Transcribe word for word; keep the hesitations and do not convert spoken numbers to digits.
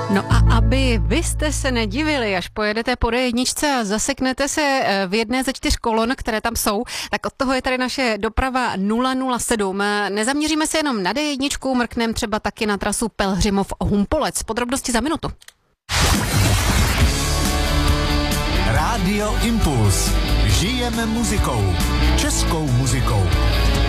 No a aby vy jste se nedivili, až pojedete po D jedna a zaseknete se v jedné ze čtyř kolon, které tam jsou, tak od toho je tady naše doprava nula nula sedm. Nezaměříme se jenom na D jedna, mrkneme třeba taky na trasu Pelhřimov-Humpolec. Podrobnosti za minutu. Rádio Impuls. Žijeme muzikou. Českou muzikou.